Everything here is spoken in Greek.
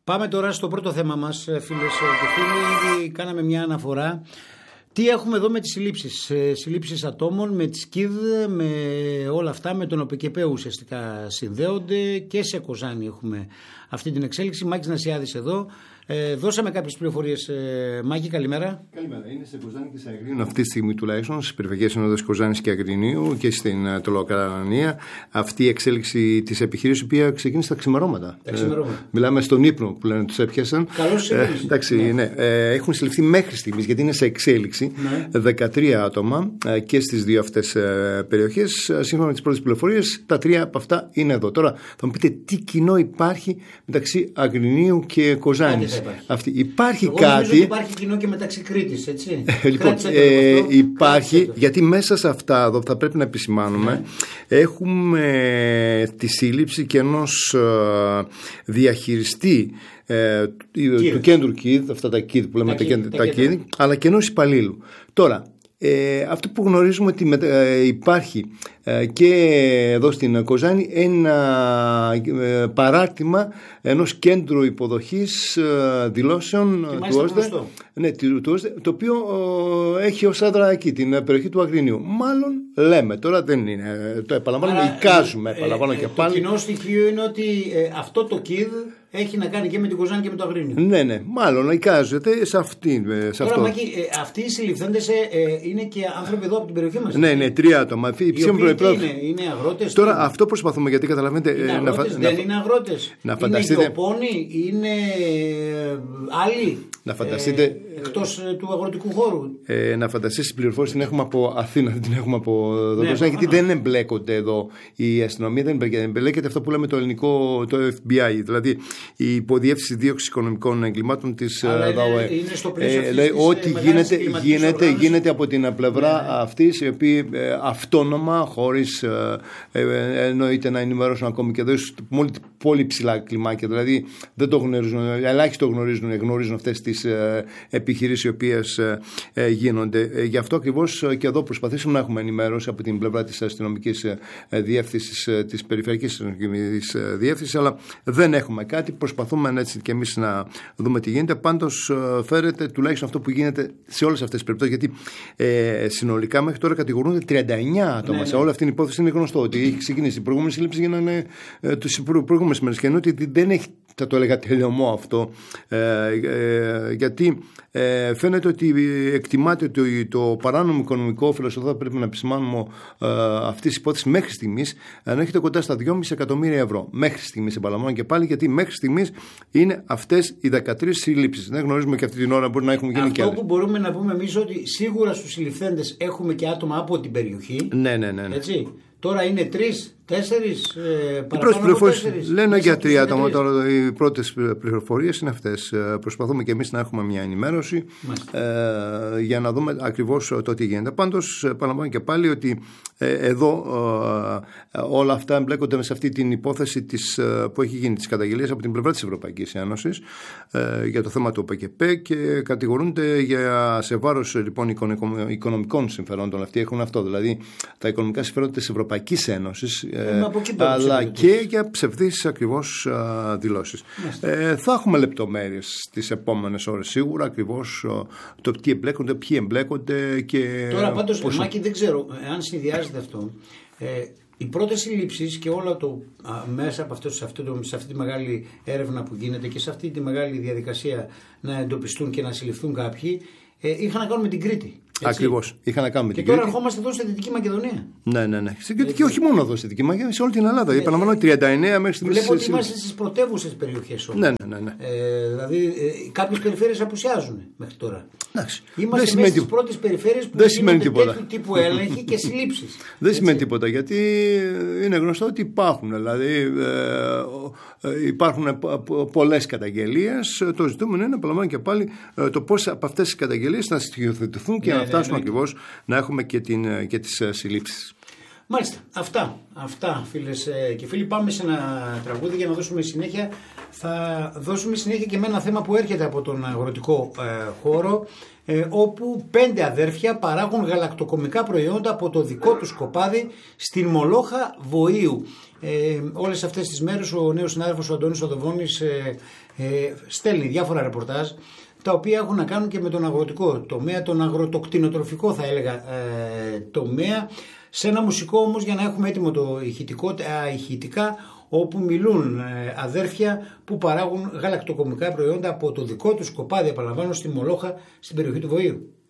Πάμε τώρα στο πρώτο θέμα μας, φίλες και φίλοι. Ήδη κάναμε μια αναφορά. Τι έχουμε εδώ με τις συλλήψεις ατόμων, με τις ΚΙΔ, με όλα αυτά, με τον ΟΠΚΠ ουσιαστικά συνδέονται, και σε Κοζάνη έχουμε αυτή την εξέλιξη. Μάκης Νασιάδης εδώ. Δώσαμε κάποιες πληροφορίες. Μάκη, καλημέρα. Καλημέρα. Είναι σε Κοζάνη και σε Αγρίνιο αυτή τη στιγμή τουλάχιστον, στις περιφερειακές συνόδους Κοζάνης και Αγρινίου και στην Τολοκαρανία, αυτή η εξέλιξη της επιχείρησης, η οποία ξεκίνησε τα ξημερώματα. Μιλάμε στον ύπνο που λένε, τους έπιασαν. Καλώς ήρθατε. Εντάξει, ναι. Έχουν συλληφθεί μέχρι στιγμής, γιατί είναι σε εξέλιξη, 13 άτομα και στις δύο αυτές περιοχές. Σύμφωνα με τις πρώτες πληροφορίες, τα 3 από αυτά είναι εδώ. Τώρα θα μου πείτε τι κοινό υπάρχει μεταξύ Αγρινίου και Κοζάνης. Υπάρχει εγώ κάτι. Ότι υπάρχει κοινό και μεταξύ Κρήτης, έτσι. Λοιπόν, υπάρχει, γιατί μέσα σε αυτά εδώ θα πρέπει να επισημάνουμε, έχουμε τη σύλληψη και ενός διαχειριστή του κέντρου ΚΙΔ, αυτά τα ΚΙΔ που λέμε, τα ΚΙΔ, αλλά και ενός υπαλλήλου. Τώρα, αυτό που γνωρίζουμε ότι υπάρχει και εδώ στην Κοζάνη ένα παράρτημα ενός κέντρου υποδοχής δηλώσεων του ΟΣΔΕ, το οποίο έχει ως έδρα εκεί την περιοχή του Αγρινίου. Μάλλον λέμε, τώρα δεν είναι, το επαναλαμβάνουμε, εικάζουμε, επαναλαμβάνω και πάλι. Το κοινό στοιχείο είναι ότι αυτό το ΚΙΔ έχει να κάνει και με την Κοζάνη και με το Αγρίνιο. Ναι, μάλλον εικάζεται σε αυτή. Τώρα, Μάκη, αυτοί οι συλληφθέντες είναι και άνθρωποι εδώ από την περιοχή μας. Ναι, 3 άτομα. Είναι αγρότες. Τώρα αυτό προσπαθούμε, γιατί καταλαβαίνετε. Δεν είναι αγρότες. Είναι γεωπόνοι, είναι άλλοι. Να φανταστείτε. Εκτός του αγροτικού χώρου. Να φανταστείτε, την πληροφόρηση την έχουμε από Αθήνα, δεν την έχουμε από εδώ. Γιατί δεν εμπλέκονται εδώ η αστυνομία, δεν εμπλέκεται αυτό που λέμε το ελληνικό, το FBI, δηλαδή η Υποδιεύθυνση Δίωξης Οικονομικών Εγκλημάτων της ΔΑΟΕ. Είναι στο πλαίσιο ό,τι γίνεται από την πλευρά αυτής, οι οποίοι αυτόνομα, χωρίς εννοείται να ενημερώσουν ακόμη και εδώ, πολύ ψηλά κλιμάκια, δηλαδή δεν το γνωρίζουν, ελάχιστο γνωρίζουν αυτές τις επιχειρήσεις οι οποίες γίνονται. Γι' αυτό ακριβώς και εδώ προσπαθήσαμε να έχουμε ενημέρωση από την πλευρά της αστυνομικής διεύθυνσης, της περιφερειακής αστυνομικής διεύθυνσης, αλλά δεν έχουμε κάτι. Προσπαθούμε έτσι και εμείς να δούμε τι γίνεται. Πάντως φέρεται τουλάχιστον αυτό που γίνεται σε όλες αυτές τις περιπτώσεις, γιατί συνολικά μέχρι τώρα κατηγορούνται 39 άτομα σε όλη αυτή την υπόθεση. Είναι γνωστό ότι έχει ξεκινήσει. Οι προηγούμενες σύλληψεις γίνανε τις προηγούμενες μέρες και ενώ ότι δεν έχει, θα το έλεγα, τελειωμό αυτό, γιατί φαίνεται ότι εκτιμάται ότι το παράνομο οικονομικό όφελος, εδώ θα πρέπει να επισημάνουμε, αυτής της υπόθεσης μέχρι στιγμής ανέρχεται κοντά στα 2,5 εκατομμύρια ευρώ. Μέχρι στιγμής, επαναλαμβάνω και πάλι, γιατί μέχρι στιγμής είναι αυτές οι 13 συλλήψεις. Δεν γνωρίζουμε και αυτή την ώρα μπορεί να έχουν γίνει και άλλες. Αυτό που μπορούμε να πούμε εμείς ότι σίγουρα στους συλληφθέντες έχουμε και άτομα από την περιοχή. Ναι. Έτσι. Τώρα είναι 3-4. Οι πρώτες πληροφορίες λένε για 3 άτομα. Τώρα οι πρώτες πληροφορίες είναι αυτές. Προσπαθούμε και εμείς να έχουμε μια ενημέρωση για να δούμε ακριβώς το τι γίνεται. Πάντως, επαναλαμβάνω και πάλι ότι εδώ όλα αυτά εμπλέκονται σε αυτή την υπόθεση που έχει γίνει, της καταγγελίας από την πλευρά της Ευρωπαϊκής Ένωσης για το θέμα του ΟΠΚΠ και κατηγορούνται σε βάρος λοιπόν οικονομικών συμφερόντων. Αυτοί έχουν αυτό, δηλαδή τα οικονομικά συμφέροντα της Ευρωπαϊκής Ένωσης, αλλά και για ψευδείς ακριβώς δηλώσεις. Θα έχουμε λεπτομέρειες τις επόμενες ώρες σίγουρα, ακριβώς το τι εμπλέκονται, ποιοι εμπλέκονται και. Τώρα πάντως, Μάκη, δεν ξέρω αν συνδυάζεται αυτό. Οι πρώτες συλλήψεις και όλα μέσα από σε αυτή τη μεγάλη έρευνα που γίνεται και σε αυτή τη μεγάλη διαδικασία να εντοπιστούν και να συλληφθούν κάποιοι, είχαν να κάνουν με την Κρήτη. Ακριβώς. Είχαν να κάνουν με την Κρήτη. Και Κρήτη. τώρα ερχόμαστε εδώ στη Δυτική Μακεδονία. Ναι. Στην Κρήτη και όχι μόνο εδώ στη Δυτική Μακεδονία, σε όλη την Ελλάδα. Επαναλαμβάνω, 39 μέχρι στιγμής. Βλέπω ότι είμαστε στις πρωτεύουσες περιοχές όμως. Ναι. Δηλαδή, κάποιες περιφέρειες απουσιάζουν μέχρι τώρα. Εντάξει. Είμαστε μέσα στις πρώτες περιφέρειες που γίνονται τέτοιου τύπου έλεγχοι και συλλήψεις. Δεν σημαίνει τίποτα, γιατί είναι γνωστό ότι υπάρχουν. Δηλαδή, υπάρχουν πολλές καταγγελίες. Το ζητούμενο είναι, επαναλαμβάνω και πάλι, το πώς από αυτές τις καταγγελίες να στοιχειοθετηθούν και να φτάσουν ακριβώς να έχουμε και τις συλλήψεις. Μάλιστα, αυτά φίλες και φίλοι. Πάμε σε ένα τραγούδι για να δώσουμε συνέχεια. Θα δώσουμε συνέχεια και με ένα θέμα που έρχεται από τον αγροτικό χώρο, όπου 5 αδέρφια παράγουν γαλακτοκομικά προϊόντα από το δικό τους κοπάδι στην Μολόχα Βοήου. Όλες αυτές τις μέρες ο νέος συνάδελφος ο Αντώνης Οδοβώνης στέλνει διάφορα ρεπορτάζ, τα οποία έχουν να κάνουν και με τον αγροτικό τομέα, τον αγροτοκτηνοτροφικό θα έλεγα τομέα, σε ένα μουσικό όμως για να έχουμε έτοιμο το ηχητικά, όπου μιλούν αδέρφια που παράγουν γαλακτοκομικά προϊόντα από το δικό τους κοπάδι, επαναλαμβάνω, στη Μολόχα, στην περιοχή του Βοήου.